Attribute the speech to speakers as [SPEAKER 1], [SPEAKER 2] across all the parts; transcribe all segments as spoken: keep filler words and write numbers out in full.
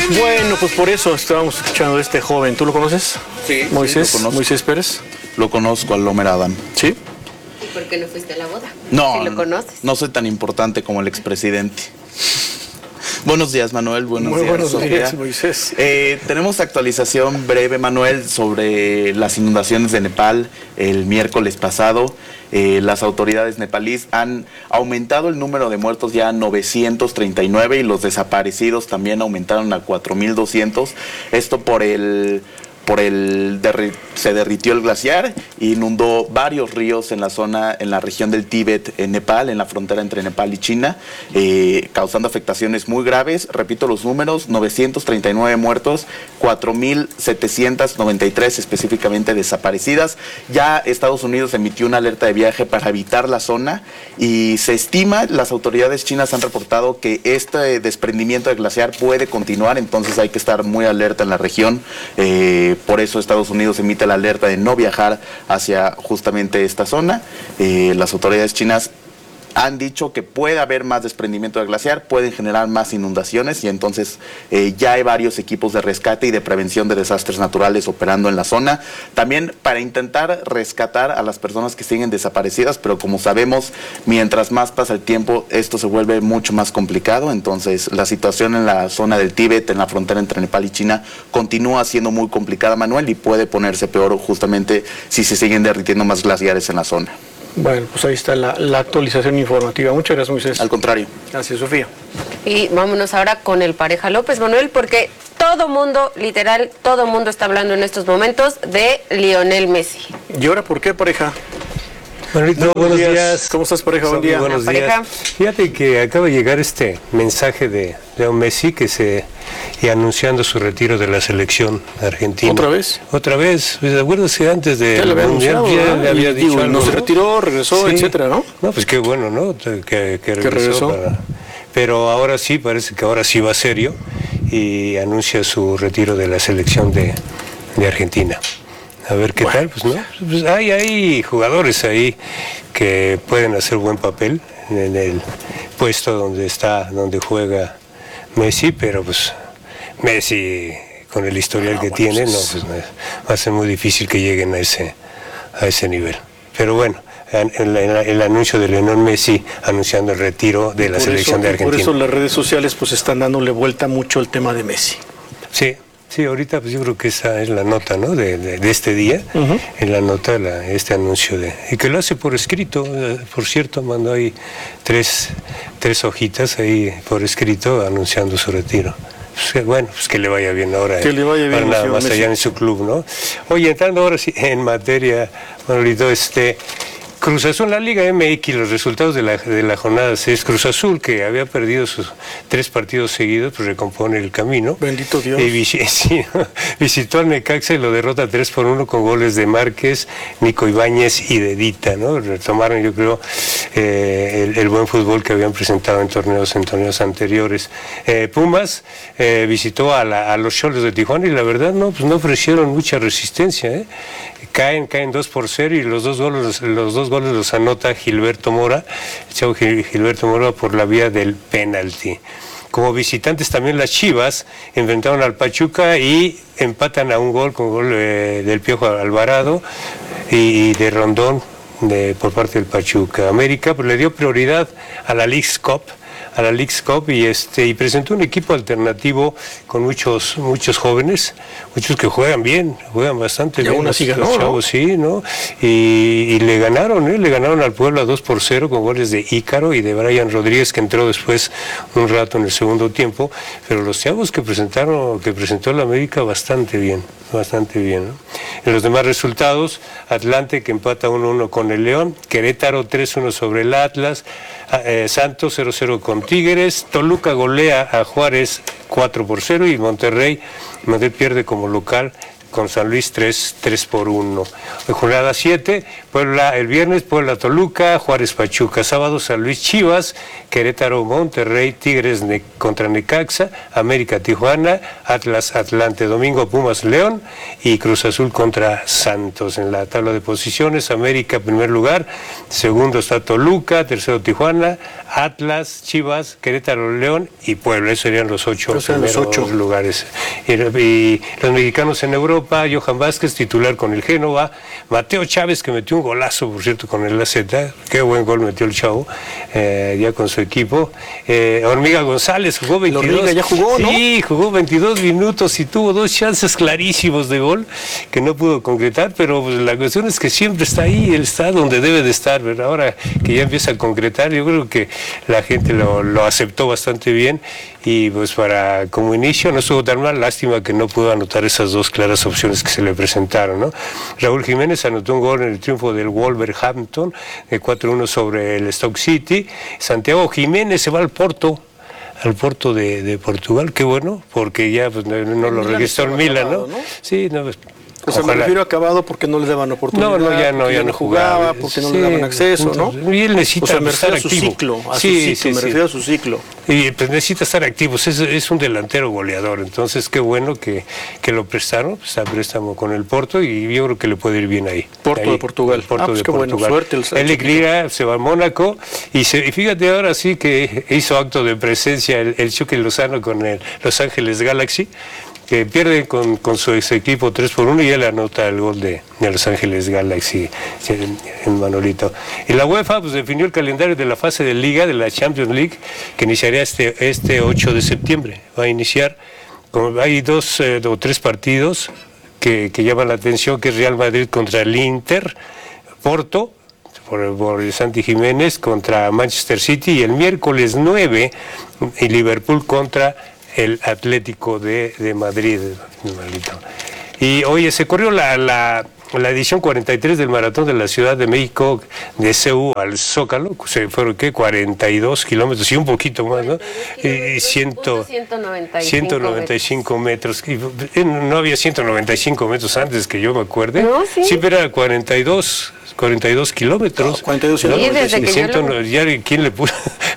[SPEAKER 1] Bueno, pues por eso estábamos escuchando a este joven. ¿Tú lo conoces?
[SPEAKER 2] Sí,
[SPEAKER 1] Moisés,
[SPEAKER 2] sí, lo conozco.
[SPEAKER 1] Moisés Pérez.
[SPEAKER 2] Lo conozco, al Homer Adam.
[SPEAKER 1] ¿Sí?
[SPEAKER 3] ¿Y por qué no fuiste a la boda?
[SPEAKER 2] No,
[SPEAKER 3] si lo conoces.
[SPEAKER 2] no soy tan importante como el expresidente. Buenos días, Manuel. Buenos
[SPEAKER 1] Muy
[SPEAKER 2] días,
[SPEAKER 1] buenos
[SPEAKER 2] Sofía.
[SPEAKER 1] días, Moisés.
[SPEAKER 2] Eh, tenemos actualización breve, Manuel, sobre las inundaciones de Nepal el miércoles pasado. Eh, las autoridades nepalíes han aumentado el número de muertos ya a novecientos treinta y nueve y los desaparecidos también aumentaron a cuatro mil doscientos. Esto por el... por el derri se derritió el glaciar e inundó varios ríos en la zona, en la región del Tíbet, en Nepal, en la frontera entre Nepal y China, eh, causando afectaciones muy graves. Repito los números: novecientos treinta y nueve muertos, cuatro mil setecientos noventa y tres específicamente desaparecidas. Ya Estados Unidos emitió una alerta de viaje para evitar la zona y se estima, las autoridades chinas han reportado que este desprendimiento de glaciar puede continuar, entonces hay que estar muy alerta en la región. Eh, Por eso Estados Unidos emite la alerta de no viajar hacia justamente esta zona. Eh, las autoridades chinas han dicho que puede haber más desprendimiento de glaciar, pueden generar más inundaciones y entonces eh, ya hay varios equipos de rescate y de prevención de desastres naturales operando en la zona, también para intentar rescatar a las personas que siguen desaparecidas, pero como sabemos, mientras más pasa el tiempo, esto se vuelve mucho más complicado. Entonces la situación en la zona del Tíbet, en la frontera entre Nepal y China, continúa siendo muy complicada, Manuel, y puede ponerse peor justamente si se siguen derritiendo más glaciares en la zona.
[SPEAKER 1] Bueno, pues ahí está la, la actualización informativa. Muchas gracias, Moisés.
[SPEAKER 2] Al contrario.
[SPEAKER 1] Gracias, Sofía.
[SPEAKER 3] Y vámonos ahora con el pareja López, Manuel, porque todo mundo, literal, todo mundo está hablando en estos momentos de Lionel Messi.
[SPEAKER 1] ¿Y ahora por qué, pareja?
[SPEAKER 4] Manolito, buenos días. días.
[SPEAKER 1] ¿Cómo estás, pareja? Buen día.
[SPEAKER 4] Buenos
[SPEAKER 3] días.
[SPEAKER 4] Pareja. Fíjate que acaba de llegar este mensaje de Leo Messi que se y anunciando su retiro de la selección argentina.
[SPEAKER 1] ¿Otra vez?
[SPEAKER 4] Otra vez. Pues, acuérdate antes de
[SPEAKER 1] ya le había anunciado,
[SPEAKER 4] ya le había
[SPEAKER 1] y,
[SPEAKER 4] dicho
[SPEAKER 1] digo,
[SPEAKER 4] algo,
[SPEAKER 1] no se
[SPEAKER 4] ¿no?
[SPEAKER 1] retiró, regresó,
[SPEAKER 4] sí.
[SPEAKER 1] etcétera, ¿no?
[SPEAKER 4] No, pues qué bueno, ¿no? Que, que regresó.
[SPEAKER 1] ¿Que regresó?
[SPEAKER 4] Para... Pero ahora sí, parece que ahora sí va serio y anuncia su retiro de la selección de, de Argentina. A ver qué bueno. tal, pues no. Pues hay, hay jugadores ahí que pueden hacer buen papel en el puesto donde está, donde juega Messi, pero pues Messi con el historial no, que bueno, tiene, pues es... no, pues va a ser muy difícil que lleguen a ese, a ese nivel. Pero bueno, el, el, el anuncio de Lionel Messi anunciando el retiro de la selección
[SPEAKER 1] eso,
[SPEAKER 4] de Argentina.
[SPEAKER 1] Por eso las redes sociales pues están dándole vuelta mucho al tema de Messi.
[SPEAKER 4] Sí. Sí, ahorita pues yo creo que esa es la nota, ¿no? De, de, de este día, uh-huh. en la nota, la, este anuncio de... Y que lo hace por escrito, eh, por cierto, mandó ahí tres, tres hojitas ahí por escrito anunciando su retiro. Pues, bueno, pues que le vaya bien ahora.
[SPEAKER 1] Que eh, le vaya bien.
[SPEAKER 4] Nada más Messi. Allá en su club, ¿no? Oye, entrando ahora sí en materia, Manolito, este... Cruz Azul, la Liga M X, los resultados de la, de la jornada seis, Cruz Azul, que había perdido sus tres partidos seguidos, pues recompone el camino.
[SPEAKER 1] Bendito Dios.
[SPEAKER 4] Y vis- sí, visitó al Necaxa y lo derrota tres por uno con goles de Márquez, Nico Ibáñez y de Dita, ¿no? Retomaron, yo creo, eh, el, el buen fútbol que habían presentado en torneos, en torneos anteriores. Eh, Pumas eh, visitó a, la, a los Xolos de Tijuana y la verdad no, pues no ofrecieron mucha resistencia, ¿eh? Caen, caen dos por cero y los dos goles, los dos goles los anota Gilberto Mora, el chavo Gilberto Mora por la vía del penalti. Como visitantes también las Chivas enfrentaron al Pachuca y empatan a un gol con gol eh, del Piojo Alvarado y de Rondón de, por parte del Pachuca. América pues, le dio prioridad a la Leagues Cup. a la Leagues Cup y este y presentó un equipo alternativo con muchos muchos jóvenes, muchos que juegan bien, juegan bastante
[SPEAKER 1] y
[SPEAKER 4] bien.
[SPEAKER 1] Aún así ganó,
[SPEAKER 4] los chavos,
[SPEAKER 1] ¿no?
[SPEAKER 4] sí, ¿no? Y, y le ganaron, ¿eh? Le ganaron al Puebla dos por cero con goles de Ícaro y de Brian Rodríguez, que entró después un rato en el segundo tiempo, pero los chavos que presentaron, que presentó la América bastante bien, bastante bien, ¿no? En los demás resultados, Atlante que empata uno uno con el León, Querétaro tres uno sobre el Atlas, eh, Santos cero cero con Tigres, Toluca golea a Juárez cuatro por cero y Monterrey, Monterrey pierde como local con San Luis tres por uno. Jornada siete, Puebla el viernes, Puebla Toluca, Juárez Pachuca, sábado San Luis Chivas, Querétaro Monterrey, Tigres ne contra Necaxa, América Tijuana, Atlas Atlante, domingo Pumas León y Cruz Azul contra Santos. En la tabla de posiciones, América primer lugar, segundo está Toluca, tercero Tijuana, Atlas, Chivas, Querétaro, León y Puebla. Esos serían los ocho,
[SPEAKER 1] Esos los ocho.
[SPEAKER 4] lugares. Y, y los mexicanos en Europa, Johan Vázquez, titular con el Génova, Mateo Chávez, que metió un golazo, por cierto, con el A Z, qué buen gol metió el chavo, eh, ya con su equipo. Eh, Hormiga González jugó veintidós.
[SPEAKER 1] Hormiga ya jugó, ¿no?
[SPEAKER 4] Sí, jugó veintidós minutos y tuvo dos chances clarísimos de gol que no pudo concretar, pero pues, la cuestión es que siempre está ahí, él está donde debe de estar, ¿verdad? Ahora que ya empieza a concretar, yo creo que la gente lo, lo aceptó bastante bien y pues para como inicio no estuvo tan mal, lástima que no pudo anotar esas dos claras opciones que se le presentaron, ¿no? Raúl Jiménez anotó un gol en el triunfo del Wolverhampton de cuatro uno sobre el Stoke City. Santiago Jiménez se va al Porto, al Porto de, de Portugal, qué bueno, porque ya pues, no, no lo registró el Milan, ¿no? ¿no? Sí, no, pues,
[SPEAKER 1] o sea, me refiero a acabado porque no les daban oportunidad.
[SPEAKER 4] No, no, ya no, ya, ya no jugaba,
[SPEAKER 1] jugaba, porque no sí, le daban acceso,
[SPEAKER 4] entonces,
[SPEAKER 1] ¿no?
[SPEAKER 4] Y él necesita
[SPEAKER 1] o sea, me
[SPEAKER 4] estar
[SPEAKER 1] refiero
[SPEAKER 4] activo.
[SPEAKER 1] A su ciclo, a
[SPEAKER 4] sí,
[SPEAKER 1] su ciclo,
[SPEAKER 4] sí,
[SPEAKER 1] me
[SPEAKER 4] sí.
[SPEAKER 1] refiero a su ciclo.
[SPEAKER 4] Y pues necesita estar activo, es, es un delantero goleador, entonces qué bueno que, que lo prestaron, pues, a préstamo con el Porto y yo creo que le puede ir bien ahí.
[SPEAKER 1] Porto
[SPEAKER 4] ahí,
[SPEAKER 1] de Portugal.
[SPEAKER 4] Porto
[SPEAKER 1] ah, pues
[SPEAKER 4] de
[SPEAKER 1] qué
[SPEAKER 4] Portugal.
[SPEAKER 1] Bueno, suerte.
[SPEAKER 4] El Eric Lira se va a Mónaco y, se, y fíjate ahora sí que hizo acto de presencia el, el Chucky Lozano con el Los Ángeles Galaxy, que pierde con, con su ex equipo tres por uno y él anota el gol de, de Los Ángeles Galaxy en, en Manolito. Y la UEFA pues definió el calendario de la fase de Liga, de la Champions League, que iniciaría este, este ocho de septiembre. Va a iniciar, como hay dos eh, o tres partidos que, que llaman la atención, que es Real Madrid contra el Inter, Porto, por, por Santi Jiménez, contra Manchester City, y el miércoles nueve, y Liverpool contra el Atlético de, de Madrid. Maldito. Y oye, se corrió la, la, la edición cuarenta y tres del Maratón de la Ciudad de México, de C U al Zócalo, se fueron, ¿qué? cuarenta y dos kilómetros y un poquito más, ¿no? Y ciento noventa y cinco metros. Y no había ciento noventa y cinco metros antes que yo me acuerde.
[SPEAKER 3] No, sí.
[SPEAKER 4] Sí, pero era cuarenta y dos kilómetros.
[SPEAKER 1] No, cuarenta y dos
[SPEAKER 3] sí, desde que
[SPEAKER 4] ciento,
[SPEAKER 3] yo lo...
[SPEAKER 4] ya, ¿quién le puso?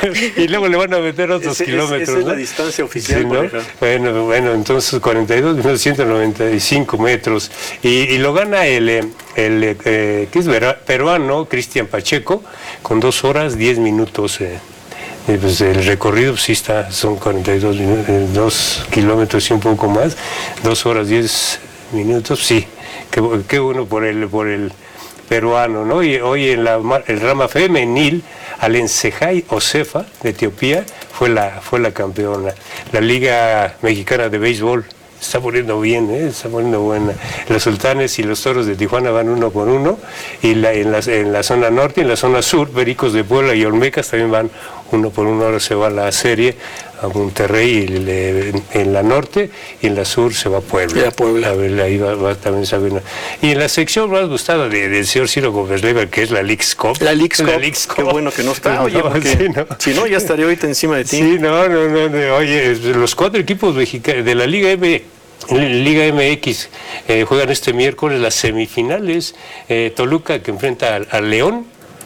[SPEAKER 4] Y luego le van a meter otros
[SPEAKER 1] ese,
[SPEAKER 4] kilómetros.
[SPEAKER 1] Esa es
[SPEAKER 4] ¿no?
[SPEAKER 1] la distancia oficial.
[SPEAKER 4] Sí, ¿no? Bueno, bueno, entonces cuarenta y dos, ciento noventa y cinco metros. Y, y lo gana el, el, el eh, ¿qué es? Peruano, Cristian Pacheco, con dos horas, diez minutos. Eh. Y pues el recorrido pues, sí está, son cuarenta y dos minutos, eh, dos kilómetros y un poco más, dos horas, diez minutos, sí. Qué, qué bueno por el, por el peruano, ¿no? Y hoy en la el rama femenil, Alencejay Ocefa de Etiopía fue la fue la campeona. La Liga Mexicana de Béisbol está poniendo bien, ¿eh? Está poniendo buena. Los Sultanes y los Toros de Tijuana van uno por uno, y la, en, la, en la zona norte y en la zona sur, Pericos de Puebla y Olmecas también van uno por uno. Ahora se va la serie a Monterrey y le, en, en la norte, y en la sur se va a Puebla.
[SPEAKER 1] A Puebla.
[SPEAKER 4] A ver, ahí va, va también Sabina. Y en la sección más gustada de, del señor Ciro Gómez Leiva, que es la Leagues Cup.
[SPEAKER 1] La Leagues Cup.
[SPEAKER 4] Leagues Cup.
[SPEAKER 1] Qué bueno que no está. Oye,
[SPEAKER 4] no,
[SPEAKER 1] porque
[SPEAKER 4] sí, no.
[SPEAKER 1] si no, ya estaría ahorita encima de ti.
[SPEAKER 4] Sí, no, no, no, no. Oye, los cuatro equipos mexicanos de la Liga M. Liga M X eh, juegan este miércoles las semifinales. eh, Toluca, que enfrenta al, al León,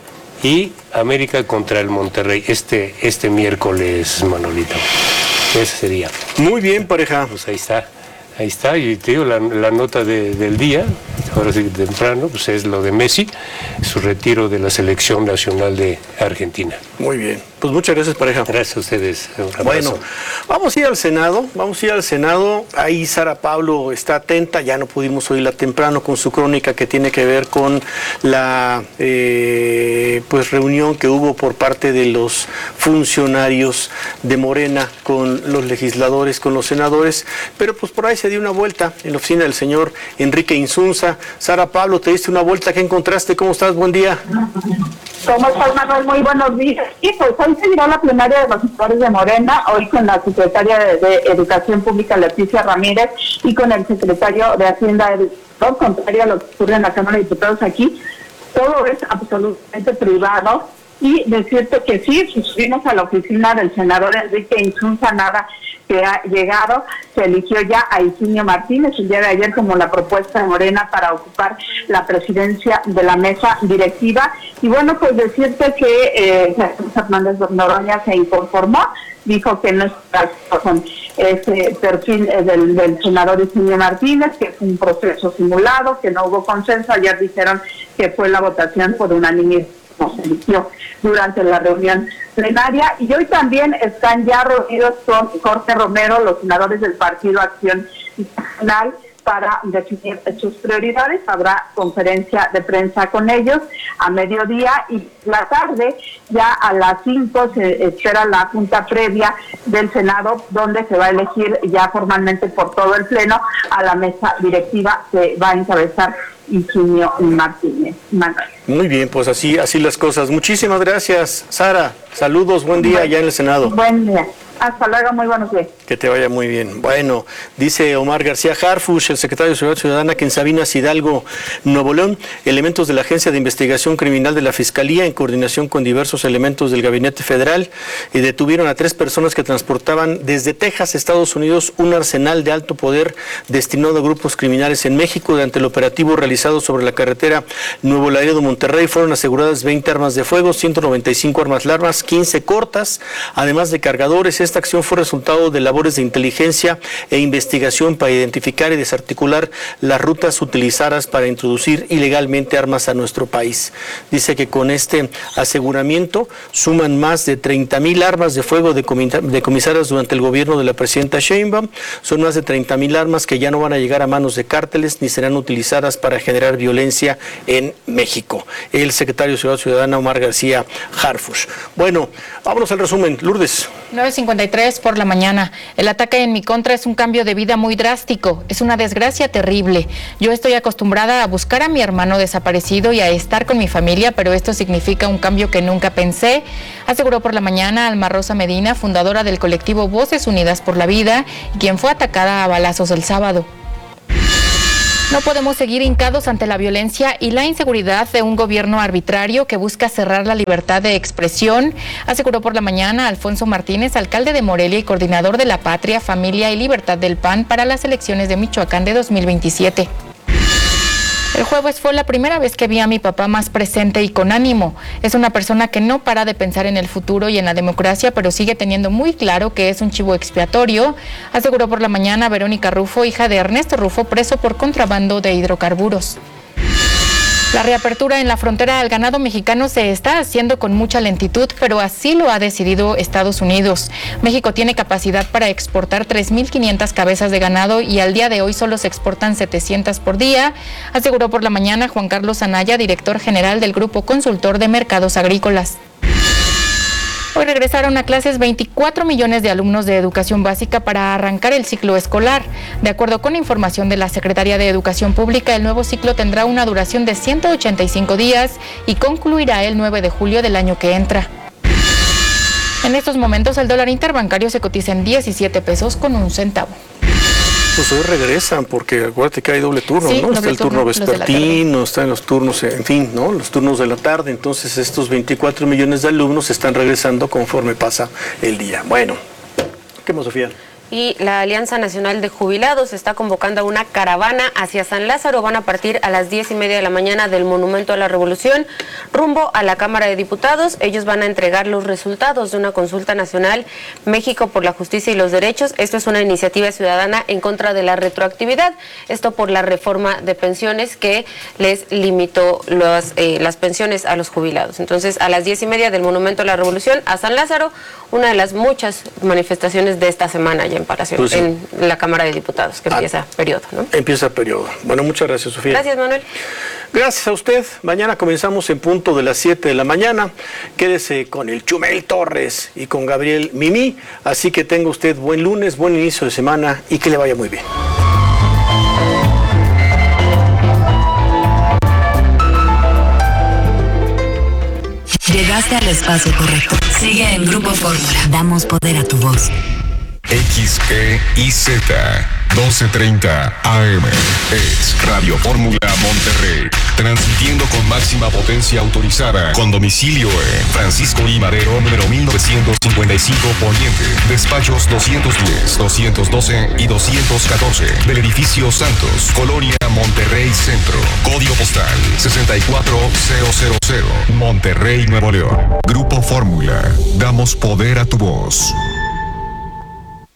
[SPEAKER 4] y América contra el Monterrey este este miércoles, Manolito. Ese sería.
[SPEAKER 1] Muy bien, pareja.
[SPEAKER 4] Pues ahí está, ahí está. Y te digo, la, la nota de, del día, ahora sí temprano, pues es lo de Messi, su retiro de la selección nacional de Argentina.
[SPEAKER 1] Muy bien. Pues muchas gracias, pareja.
[SPEAKER 4] Gracias a ustedes. Un abrazo.
[SPEAKER 1] Bueno, vamos a ir al Senado, vamos a ir al Senado. Ahí Sara Pablo está atenta, ya no pudimos oírla temprano con su crónica que tiene que ver con la eh, pues reunión que hubo por parte de los funcionarios de Morena con los legisladores, con los senadores, pero pues por ahí se dio una vuelta en la oficina del señor Enrique Insunza. Sara Pablo, te diste una vuelta, ¿qué encontraste? ¿Cómo estás? Buen día.
[SPEAKER 5] ¿Cómo estás, Manuel? Muy buenos días. Sí, pues hoy se dirá la plenaria de los sectores de Morena, hoy con la secretaria de, de Educación Pública, Leticia Ramírez, y con el secretario de Hacienda, todo contrario a lo que ocurre en la Cámara de Diputados aquí. Todo es absolutamente privado, y decirte que sí, si subimos a la oficina del senador Enrique Insunza, nada que ha llegado, se eligió ya a Higinio Martínez el día de ayer como la propuesta de Morena para ocupar la presidencia de la mesa directiva. Y bueno, pues decirte que eh, Fernández Noroña se inconformó, dijo que no está con ese perfil eh, del, del senador Higinio Martínez, que es un proceso simulado, que no hubo consenso. Ayer dijeron que fue la votación por unanimidad nos emitió durante la reunión plenaria. Y hoy también están ya reunidos con Jorge Romero, los senadores del Partido Acción Nacional, para definir sus prioridades. Habrá conferencia de prensa con ellos a mediodía, y la tarde, ya a las cinco, se espera la junta previa del Senado, donde se va a elegir ya formalmente por todo el Pleno a la mesa directiva que va a encabezar Higinio Martínez. Manuel.
[SPEAKER 1] Muy bien, pues así, así las cosas. Muchísimas gracias, Sara. Saludos, buen día allá en el Senado.
[SPEAKER 5] Buen día. Hasta luego, muy buenos días.
[SPEAKER 1] Que te vaya muy bien. Bueno, dice Omar García Harfuch, el secretario de Seguridad Ciudadana, que en Sabinas, Hidalgo, Nuevo León, elementos de la Agencia de Investigación Criminal de la Fiscalía, en coordinación con diversos elementos del Gabinete Federal, y detuvieron a tres personas que transportaban desde Texas, Estados Unidos, un arsenal de alto poder destinado a grupos criminales en México. Durante el operativo realizado sobre la carretera Nuevo Laredo-Monterrey, fueron aseguradas veinte armas de fuego, ciento noventa y cinco armas largas, quince cortas, además de cargadores. Esta acción fue resultado de labores de inteligencia e investigación para identificar y desarticular las rutas utilizadas para introducir ilegalmente armas a nuestro país. Dice que con este aseguramiento suman más de treinta mil armas de fuego decomisadas durante el gobierno de la presidenta Sheinbaum. Son más de treinta mil armas que ya no van a llegar a manos de cárteles ni serán utilizadas para generar violencia en México. El secretario de Seguridad Ciudadana, Omar García Harfuch. Bueno, vámonos al resumen. Lourdes.
[SPEAKER 6] nueve cincuenta y tres por la mañana. El ataque en mi contra es un cambio de vida muy drástico. Es una desgracia terrible. Yo estoy acostumbrada a buscar a mi hermano desaparecido y a estar con mi familia, pero esto significa un cambio que nunca pensé, aseguró por la mañana Alma Rosa Medina, fundadora del colectivo Voces Unidas por la Vida, y quien fue atacada a balazos el sábado. No podemos seguir hincados ante la violencia y la inseguridad de un gobierno arbitrario que busca cerrar la libertad de expresión, aseguró por la mañana Alfonso Martínez, alcalde de Morelia y coordinador de la Patria, Familia y Libertad del P A N para las elecciones de Michoacán de dos mil veintisiete. El jueves fue la primera vez que vi a mi papá más presente y con ánimo. Es una persona que no para de pensar en el futuro y en la democracia, pero sigue teniendo muy claro que es un chivo expiatorio, aseguró por la mañana Verónica Rufo, hija de Ernesto Rufo, preso por contrabando de hidrocarburos. La reapertura en la frontera al ganado mexicano se está haciendo con mucha lentitud, pero así lo ha decidido Estados Unidos. México tiene capacidad para exportar tres mil quinientas cabezas de ganado y al día de hoy solo se exportan setecientas por día, aseguró por la mañana Juan Carlos Anaya, director general del Grupo Consultor de Mercados Agrícolas. Hoy regresaron a clases veinticuatro millones de alumnos de educación básica para arrancar el ciclo escolar. De acuerdo con información de la Secretaría de Educación Pública, el nuevo ciclo tendrá una duración de ciento ochenta y cinco días y concluirá el nueve de julio del año que entra. En estos momentos el dólar interbancario se cotiza en diecisiete pesos con un centavo.
[SPEAKER 1] Pues hoy regresan, porque acuérdate que hay doble turno,
[SPEAKER 6] sí,
[SPEAKER 1] ¿no?
[SPEAKER 6] Doble
[SPEAKER 1] está el turno,
[SPEAKER 6] turno
[SPEAKER 1] vespertino, están los turnos, en fin, ¿no? Los turnos de la tarde. Entonces estos veinticuatro millones de alumnos están regresando conforme pasa el día. Bueno, ¿qué más, Sofía?
[SPEAKER 3] Y la Alianza Nacional de Jubilados está convocando a una caravana hacia San Lázaro. Van a partir a las diez y media de la mañana del Monumento a la Revolución, rumbo a la Cámara de Diputados. Ellos van a entregar los resultados de una consulta nacional, México por la Justicia y los Derechos. Esto es una iniciativa ciudadana en contra de la retroactividad. Esto por la reforma de pensiones que les limitó los, eh, las pensiones a los jubilados. Entonces, a las diez y media del Monumento a la Revolución, a San Lázaro, una de las muchas manifestaciones de esta semana ya en Palacio, pues sí, en la Cámara de Diputados, que empieza ah, periodo, ¿no?
[SPEAKER 1] Empieza periodo. Bueno, muchas gracias, Sofía.
[SPEAKER 3] Gracias, Manuel.
[SPEAKER 1] Gracias a usted. Mañana comenzamos en punto de las siete de la mañana. Quédese con el Chumel Torres y con Gabriel Mimí. Así que tenga usted buen lunes, buen inicio de semana y que le vaya muy bien.
[SPEAKER 7] Llegaste al espacio correcto. Sigue en Grupo Fórmula. Damos poder a tu voz.
[SPEAKER 8] X E Y Z doce treinta A M es Radio Fórmula Monterrey, transmitiendo con máxima potencia autorizada, con domicilio en Francisco I. Madero, número mil novecientos cincuenta y cinco Poniente, despachos doscientos diez, doscientos doce y doscientos catorce, del edificio Santos, Colonia Monterrey Centro, código postal sesenta y cuatro mil, Monterrey, Nuevo León. Grupo Fórmula, damos poder a tu voz.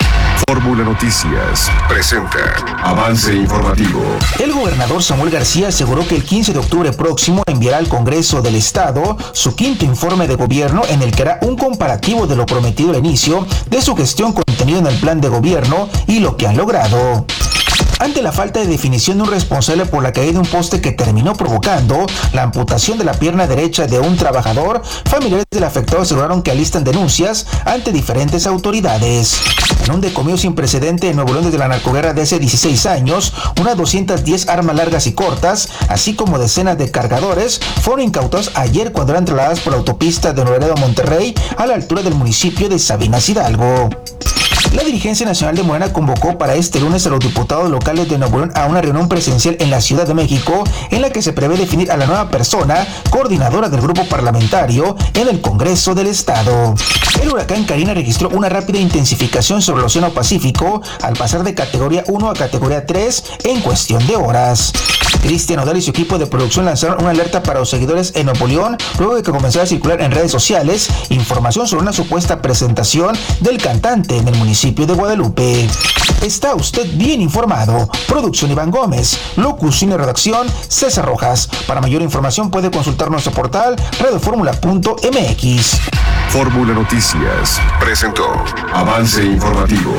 [SPEAKER 8] Fórmula Noticias presenta Avance Informativo.
[SPEAKER 9] El gobernador Samuel García aseguró que el quince de octubre próximo enviará al Congreso del Estado su quinto informe de gobierno en el que hará un comparativo de lo prometido al inicio de su gestión contenido en el plan de gobierno y lo que han logrado. Ante la falta de definición de un responsable por la caída de un poste que terminó provocando la amputación de la pierna derecha de un trabajador, familiares del afectado aseguraron que alistan denuncias ante diferentes autoridades. En un decomiso sin precedente en Nuevo León desde la narcoguerra de hace dieciséis años, unas doscientas diez armas largas y cortas, así como decenas de cargadores, fueron incautados ayer cuando eran trasladadas por la autopista de Nuevo Laredo a Monterrey a la altura del municipio de Sabinas Hidalgo. La dirigencia nacional de Morena convocó para este lunes a los diputados locales de Nuevo León a una reunión presencial en la Ciudad de México en la que se prevé definir a la nueva persona coordinadora del grupo parlamentario en el Congreso del Estado. El huracán Karina registró una rápida intensificación sobre el Océano Pacífico al pasar de categoría uno a categoría tres en cuestión de horas. Cristian Odal y su equipo de producción lanzaron una alerta para los seguidores en Nuevo León luego de que comenzara a circular en redes sociales información sobre una supuesta presentación del cantante en el municipio de Guadalupe. Está usted bien informado. Producción Iván Gómez, locución y redacción César Rojas. Para mayor información puede consultar nuestro portal radio fórmula punto m x.
[SPEAKER 8] Fórmula Noticias presentó Avance Informativo.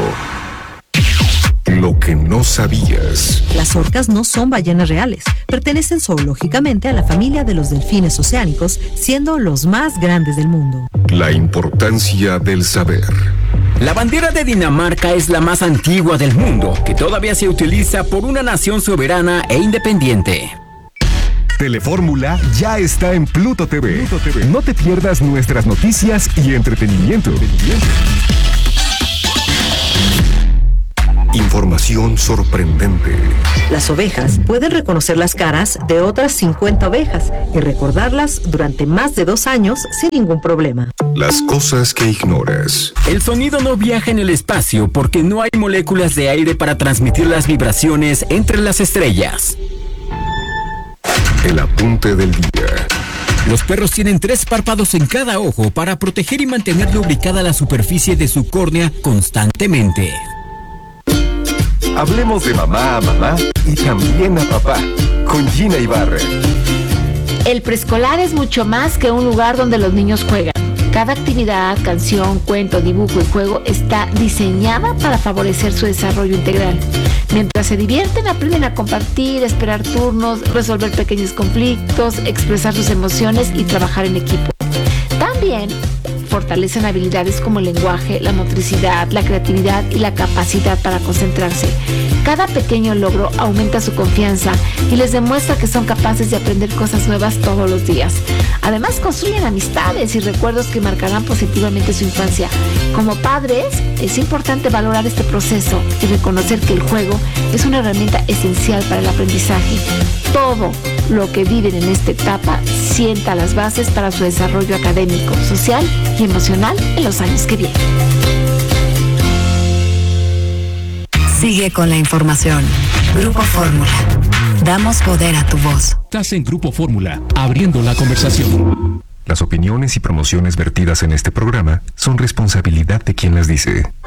[SPEAKER 8] Lo que no sabías.
[SPEAKER 10] Las orcas no son ballenas reales. Pertenecen zoológicamente a la familia de los delfines oceánicos, siendo los más grandes del mundo.
[SPEAKER 8] La importancia del saber.
[SPEAKER 11] La bandera de Dinamarca es la más antigua del mundo, que todavía se utiliza por una nación soberana e independiente.
[SPEAKER 8] Telefórmula ya está en Pluto T V. Pluto T V. No te pierdas nuestras noticias y entretenimiento. Información sorprendente.
[SPEAKER 10] Las ovejas pueden reconocer las caras de otras cincuenta ovejas y recordarlas durante más de dos años sin ningún problema.
[SPEAKER 8] Las cosas que ignoras.
[SPEAKER 11] El sonido no viaja en el espacio porque no hay moléculas de aire para transmitir las vibraciones entre las estrellas.
[SPEAKER 8] El apunte del día.
[SPEAKER 11] Los perros tienen tres párpados en cada ojo para proteger y mantener lubricada la superficie de su córnea constantemente.
[SPEAKER 8] Hablemos de mamá a mamá y también a papá, con Gina Ibarra.
[SPEAKER 12] El preescolar es mucho más que un lugar donde los niños juegan. Cada actividad, canción, cuento, dibujo y juego está diseñada para favorecer su desarrollo integral. Mientras se divierten, aprenden a compartir, esperar turnos, resolver pequeños conflictos, expresar sus emociones y trabajar en equipo. También fortalecen habilidades como el lenguaje, la motricidad, la creatividad y la capacidad para concentrarse. Cada pequeño logro aumenta su confianza y les demuestra que son capaces de aprender cosas nuevas todos los días. Además, construyen amistades y recuerdos que marcarán positivamente su infancia. Como padres, es importante valorar este proceso y reconocer que el juego es una herramienta esencial para el aprendizaje. Todo lo que viven en esta etapa sienta las bases para su desarrollo académico, social y emocional en los años que vienen.
[SPEAKER 7] Sigue con la información. Grupo Fórmula. Damos poder a tu voz.
[SPEAKER 13] Estás en Grupo Fórmula, abriendo la conversación.
[SPEAKER 8] Las opiniones y promociones vertidas en este programa son responsabilidad de quien las dice.